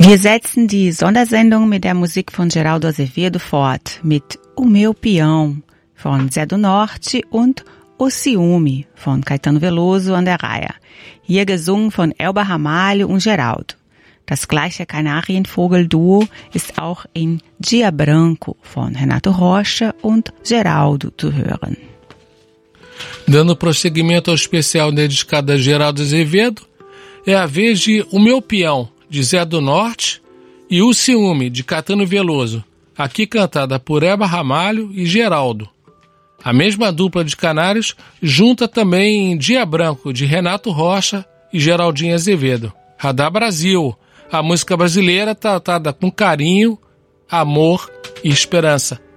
Wir setzen die Sondersendung mit der Musik von Geraldo Azevedo fort, mit O Meu Peão von Zé do Norte und O Ciúme von Caetano Veloso und der Raia, hier gesungen von Elba Ramalho und Geraldo. Das gleiche Kanarienvogel-Duo ist auch in Dia Branco von Renato Rocha und Geraldo zu hören. Dando prosseguimento ao especial dedicado a Geraldo Azevedo, é a vez de O Meu Peão, de Zé do Norte, e O Ciúme, de Caetano Veloso, aqui cantada por Elba Ramalho e Geraldo. A mesma dupla de canários junta também em Dia Branco, de Renato Rocha e Geraldinho Azevedo. Radar Brasil, a música brasileira tratada com carinho, amor e esperança.